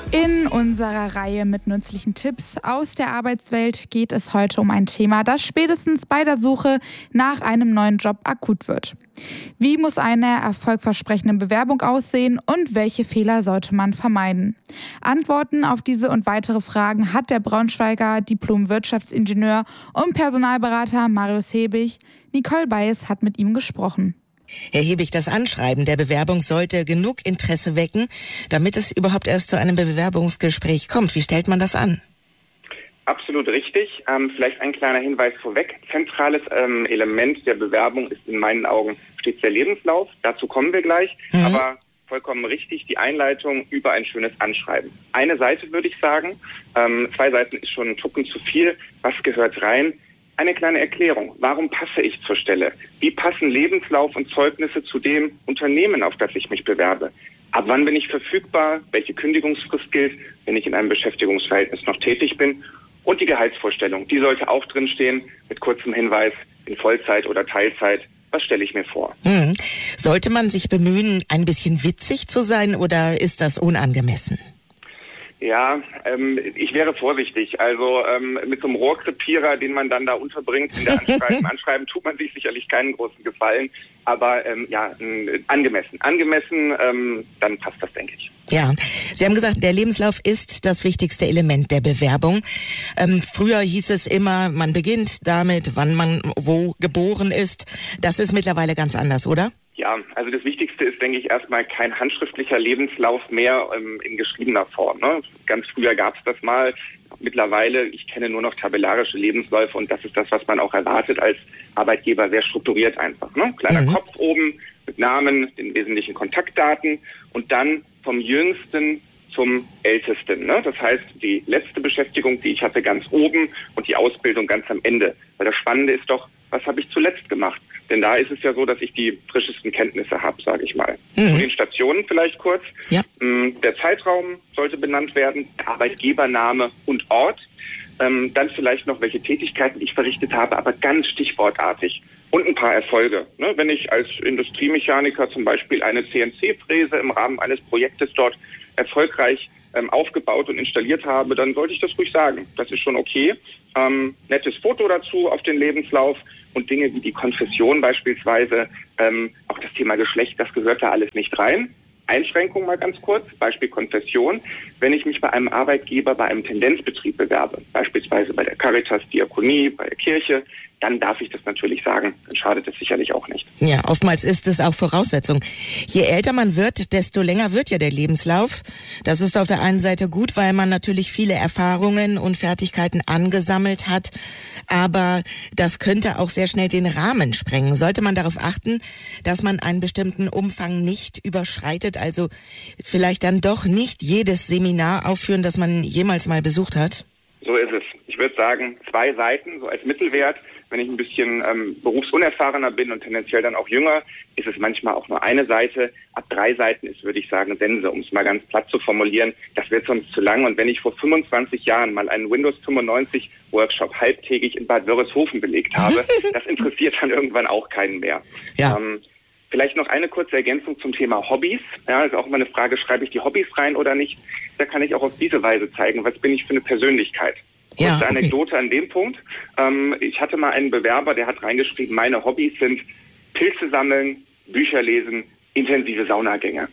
In unserer Reihe mit nützlichen Tipps aus der Arbeitswelt geht es heute um ein Thema, das spätestens bei der Suche nach einem neuen Job akut wird. Wie muss eine erfolgversprechende Bewerbung aussehen und welche Fehler sollte man vermeiden? Antworten auf diese und weitere Fragen hat der Braunschweiger Diplom-Wirtschaftsingenieur und Personalberater Marius Hebig. Nicole Beis hat mit ihm gesprochen. Herr Hebig, das Anschreiben der Bewerbung sollte genug Interesse wecken, damit es überhaupt erst zu einem Bewerbungsgespräch kommt. Wie stellt man das an? Absolut richtig. Vielleicht ein kleiner Hinweis vorweg. Zentrales Element der Bewerbung ist in meinen Augen stets der Lebenslauf. Dazu kommen wir gleich. Aber vollkommen richtig, die Einleitung über ein schönes Anschreiben. Eine Seite würde ich sagen. 2 Seiten ist schon ein Tucken zu viel. Was gehört rein? Eine kleine Erklärung. Warum passe ich zur Stelle? Wie passen Lebenslauf und Zeugnisse zu dem Unternehmen, auf das ich mich bewerbe? Ab wann bin ich verfügbar? Welche Kündigungsfrist gilt, wenn ich in einem Beschäftigungsverhältnis noch tätig bin? Und die Gehaltsvorstellung, die sollte auch drinstehen, mit kurzem Hinweis in Vollzeit oder Teilzeit. Was stelle ich mir vor? Sollte man sich bemühen, ein bisschen witzig zu sein oder ist das unangemessen? Ja, ich wäre vorsichtig. Also mit so einem Rohrkrepierer, den man dann da unterbringt in der Anschreiben tut man sich sicherlich keinen großen Gefallen. Aber angemessen. Dann passt das, denke ich. Ja, Sie haben gesagt, der Lebenslauf ist das wichtigste Element der Bewerbung. Früher hieß es immer, man beginnt damit, wann man wo geboren ist. Das ist mittlerweile ganz anders, oder? Ja, also das Wichtigste ist, denke ich, erstmal kein handschriftlicher Lebenslauf mehr in geschriebener Form. Ne? Ganz früher gab es das mal. Mittlerweile, ich kenne nur noch tabellarische Lebensläufe und das ist das, was man auch erwartet als Arbeitgeber, sehr strukturiert einfach. Ne? Kleiner Kopf oben mit Namen, den wesentlichen Kontaktdaten und dann vom Jüngsten zum Ältesten. Ne? Das heißt, die letzte Beschäftigung, die ich hatte, ganz oben und die Ausbildung ganz am Ende. Weil das Spannende ist doch, was habe ich zuletzt gemacht? Denn da ist es ja so, dass ich die frischesten Kenntnisse habe, sage ich mal. Zu den Stationen vielleicht kurz. Ja. Der Zeitraum sollte benannt werden, der Arbeitgebername und Ort. Dann vielleicht noch, welche Tätigkeiten ich verrichtet habe, aber ganz stichwortartig. Und ein paar Erfolge. Ne? Wenn ich als Industriemechaniker zum Beispiel eine CNC-Fräse im Rahmen eines Projektes dort erfolgreich aufgebaut und installiert habe, dann sollte ich das ruhig sagen. Das ist schon okay. Nettes Foto dazu auf den Lebenslauf und Dinge wie die Konfession beispielsweise, auch das Thema Geschlecht, das gehört da alles nicht rein. Einschränkung mal ganz kurz, Beispiel Konfession. Wenn ich mich bei einem Arbeitgeber bei einem Tendenzbetrieb bewerbe, beispielsweise bei der Caritas, Diakonie, bei der Kirche, dann darf ich das natürlich sagen. Dann schadet es sicherlich auch nicht. Ja, oftmals ist es auch Voraussetzung. Je älter man wird, desto länger wird ja der Lebenslauf. Das ist auf der einen Seite gut, weil man natürlich viele Erfahrungen und Fertigkeiten angesammelt hat. Aber das könnte auch sehr schnell den Rahmen sprengen. Sollte man darauf achten, dass man einen bestimmten Umfang nicht überschreitet? Also vielleicht dann doch nicht jedes Seminar aufführen, das man jemals mal besucht hat? So ist es. Ich würde sagen, 2 Seiten, so als Mittelwert. Wenn ich ein bisschen berufsunerfahrener bin und tendenziell dann auch jünger, ist es manchmal auch nur eine Seite. Ab 3 Seiten ist, würde ich sagen, Sense, um es mal ganz platt zu formulieren. Das wird sonst zu lang. Und wenn ich vor 25 Jahren mal einen Windows 95 Workshop halbtägig in Bad Wörishofen belegt habe, das interessiert dann irgendwann auch keinen mehr. Ja. Vielleicht noch eine kurze Ergänzung zum Thema Hobbys. Ja, ist auch immer eine Frage, schreibe ich die Hobbys rein oder nicht? Da kann ich auch auf diese Weise zeigen, was bin ich für eine Persönlichkeit. Kurze Anekdote an dem Punkt. Ich hatte mal einen Bewerber, der hat reingeschrieben, meine Hobbys sind Pilze sammeln, Bücher lesen, intensive Saunagänge.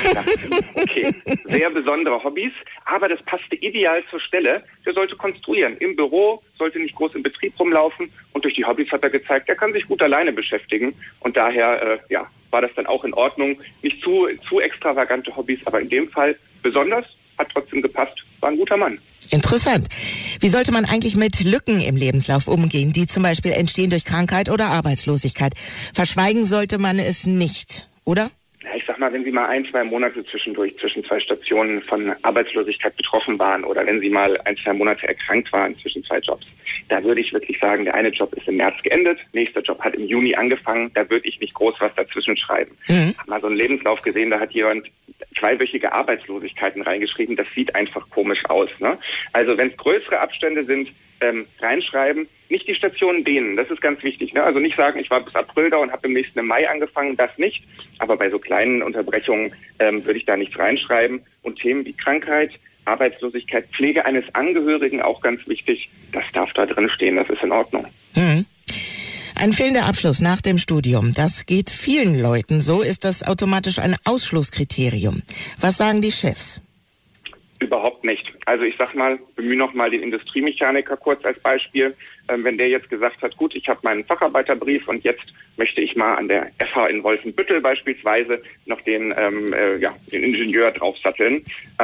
Okay, sehr besondere Hobbys, aber das passte ideal zur Stelle. Der sollte konstruieren. Im Büro, sollte nicht groß im Betrieb rumlaufen und durch die Hobbys hat er gezeigt, er kann sich gut alleine beschäftigen und daher war das dann auch in Ordnung. Nicht zu extravagante Hobbys, aber in dem Fall besonders, hat trotzdem gepasst, war ein guter Mann. Interessant. Wie sollte man eigentlich mit Lücken im Lebenslauf umgehen, die zum Beispiel entstehen durch Krankheit oder Arbeitslosigkeit? Verschweigen sollte man es nicht, oder? Ja, ich sag mal, wenn Sie mal 1-2 Monate zwischen 2 Stationen von Arbeitslosigkeit betroffen waren oder wenn Sie mal 1-2 Monate erkrankt waren zwischen 2 Jobs, da würde ich wirklich sagen, der eine Job ist im März geendet, nächster Job hat im Juni angefangen, da würde ich nicht groß was dazwischen schreiben. Ich habe mal so einen Lebenslauf gesehen, da hat jemand 2-wöchige Arbeitslosigkeiten reingeschrieben, das sieht einfach komisch aus. Ne? Also wenn es größere Abstände sind, reinschreiben, nicht die Stationen dehnen, das ist ganz wichtig. Ne? Also nicht sagen, ich war bis April da und habe im nächsten im Mai angefangen, das nicht. Aber bei so kleinen Unterbrechungen würde ich da nichts reinschreiben. Und Themen wie Krankheit, Arbeitslosigkeit, Pflege eines Angehörigen, auch ganz wichtig, das darf da drin stehen, das ist in Ordnung. Ein fehlender Abschluss nach dem Studium, das geht vielen Leuten so. Ist das automatisch ein Ausschlusskriterium? Was sagen die Chefs? Überhaupt nicht. Also ich sag mal, bemühe noch mal den Industriemechaniker kurz als Beispiel. Wenn der jetzt gesagt hat, gut, ich habe meinen Facharbeiterbrief und jetzt möchte ich mal an der FH in Wolfenbüttel beispielsweise noch den Ingenieur draufsatteln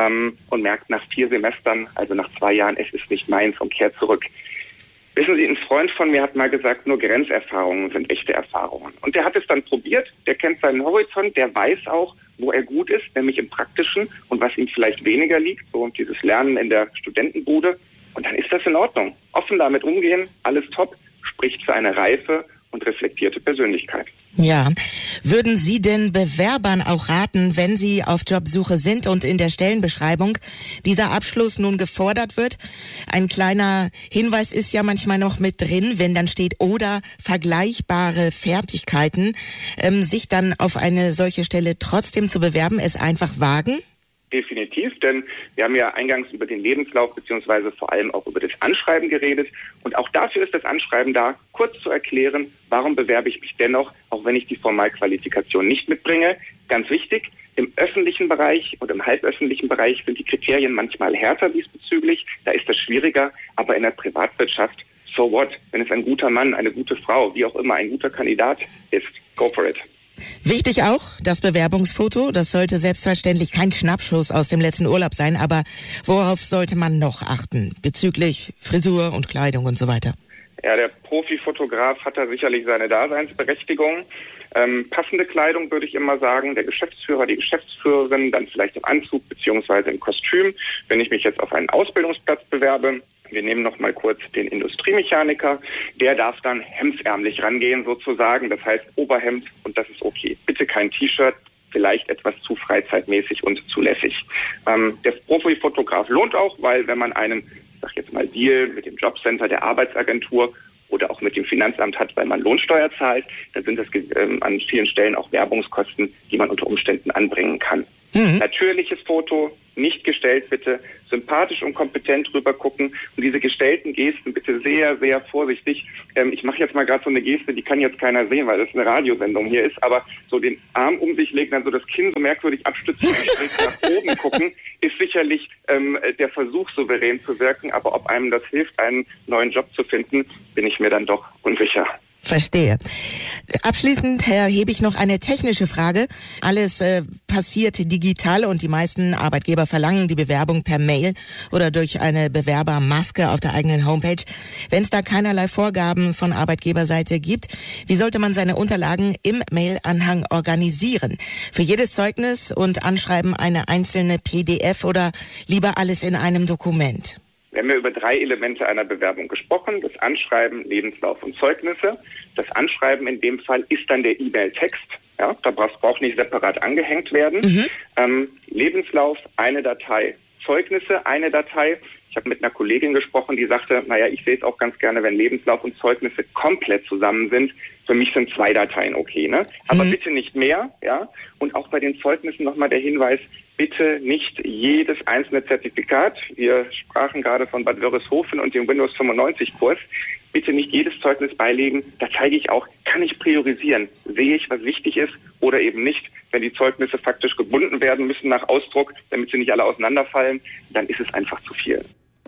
und merkt nach 4 Semestern, also nach 2 Jahren, es ist nicht meins und kehrt zurück. Wissen Sie, ein Freund von mir hat mal gesagt, nur Grenzerfahrungen sind echte Erfahrungen. Und der hat es dann probiert, der kennt seinen Horizont, der weiß auch, wo er gut ist, nämlich im Praktischen und was ihm vielleicht weniger liegt, so dieses Lernen in der Studentenbude. Und dann ist das in Ordnung. Offen damit umgehen, alles top, spricht für eine reife und reflektierte Persönlichkeit. Ja. Würden Sie denn Bewerbern auch raten, wenn sie auf Jobsuche sind und in der Stellenbeschreibung dieser Abschluss nun gefordert wird? Ein kleiner Hinweis ist ja manchmal noch mit drin, wenn dann steht oder vergleichbare Fertigkeiten, sich dann auf eine solche Stelle trotzdem zu bewerben, es einfach wagen? Definitiv, denn wir haben ja eingangs über den Lebenslauf beziehungsweise vor allem auch über das Anschreiben geredet. Und auch dafür ist das Anschreiben da, kurz zu erklären, warum bewerbe ich mich dennoch, auch wenn ich die Formalqualifikation nicht mitbringe. Ganz wichtig, im öffentlichen Bereich oder im halböffentlichen Bereich sind die Kriterien manchmal härter diesbezüglich. Da ist das schwieriger, aber in der Privatwirtschaft, so what, wenn es ein guter Mann, eine gute Frau, wie auch immer, ein guter Kandidat ist, go for it. Wichtig auch das Bewerbungsfoto. Das sollte selbstverständlich kein Schnappschuss aus dem letzten Urlaub sein. Aber worauf sollte man noch achten bezüglich Frisur und Kleidung und so weiter? Ja, der Profifotograf hat da sicherlich seine Daseinsberechtigung. Passende Kleidung würde ich immer sagen. Der Geschäftsführer, die Geschäftsführerin, dann vielleicht im Anzug beziehungsweise im Kostüm. Wenn ich mich jetzt auf einen Ausbildungsplatz bewerbe, wir nehmen noch mal kurz den Industriemechaniker. Der darf dann hemdsärmlich rangehen sozusagen. Das heißt Oberhemd und das ist okay. Bitte kein T-Shirt, vielleicht etwas zu freizeitmäßig und zu lässig. Der Profifotograf lohnt auch, weil wenn man einen, ich sag jetzt mal, Deal mit dem Jobcenter, der Arbeitsagentur oder auch mit dem Finanzamt hat, weil man Lohnsteuer zahlt, dann sind das an vielen Stellen auch Werbungskosten, die man unter Umständen anbringen kann. Natürliches Foto, nicht gestellt bitte, sympathisch und kompetent rüber gucken und diese gestellten Gesten bitte sehr, sehr vorsichtig. Ich mache jetzt mal gerade so eine Geste, die kann jetzt keiner sehen, weil das eine Radiosendung hier ist, aber so den Arm um sich legen, dann so das Kinn so merkwürdig abstützen und schräg nach oben gucken, ist sicherlich der Versuch, souverän zu wirken, aber ob einem das hilft, einen neuen Job zu finden, bin ich mir dann doch unsicher. Verstehe. Abschließend erhebe ich noch eine technische Frage. Alles passiert digital und die meisten Arbeitgeber verlangen die Bewerbung per Mail oder durch eine Bewerbermaske auf der eigenen Homepage. Wenn es da keinerlei Vorgaben von Arbeitgeberseite gibt, wie sollte man seine Unterlagen im Mailanhang organisieren? Für jedes Zeugnis und Anschreiben eine einzelne PDF oder lieber alles in einem Dokument? Wir haben ja über 3 Elemente einer Bewerbung gesprochen. Das Anschreiben, Lebenslauf und Zeugnisse. Das Anschreiben in dem Fall ist dann der E-Mail-Text. Ja, da braucht nicht separat angehängt werden. Lebenslauf, eine Datei. Zeugnisse, eine Datei. Ich habe mit einer Kollegin gesprochen, die sagte, naja, ich sehe es auch ganz gerne, wenn Lebenslauf und Zeugnisse komplett zusammen sind. Für mich sind 2 Dateien okay, ne? Aber bitte nicht mehr, ja? Und auch bei den Zeugnissen nochmal der Hinweis, bitte nicht jedes einzelne Zertifikat. Wir sprachen gerade von Bad Wörishofen und dem Windows 95 Kurs. Bitte nicht jedes Zeugnis beilegen. Da zeige ich auch, kann ich priorisieren? Sehe ich, was wichtig ist oder eben nicht? Wenn die Zeugnisse faktisch gebunden werden müssen nach Ausdruck, damit sie nicht alle auseinanderfallen, dann ist es einfach zu viel.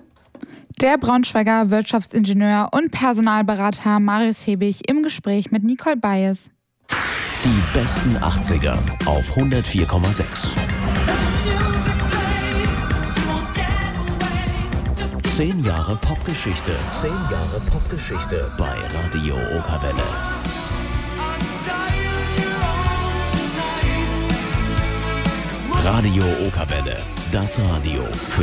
Der Braunschweiger Wirtschaftsingenieur und Personalberater Marius Hebig im Gespräch mit Nicole Bayes. Die besten 80er auf 104,6. 10 Jahre Popgeschichte. 10 Jahre Popgeschichte bei Radio Okawelle. Radio Okawelle, das Radio für